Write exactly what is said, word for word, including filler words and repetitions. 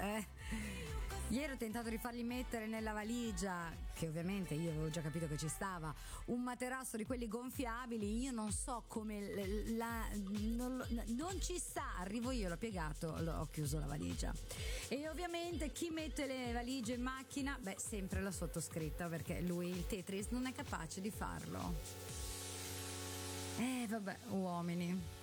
Eh. Ieri ho tentato di fargli mettere nella valigia, che ovviamente io avevo già capito che ci stava, un materasso di quelli gonfiabili. Io non so come la, non, non ci sta, arrivo io, l'ho piegato, ho chiuso la valigia. E ovviamente chi mette le valigie in macchina? Beh, sempre la sottoscritta, perché lui il Tetris non è capace di farlo. Eh vabbè, uomini.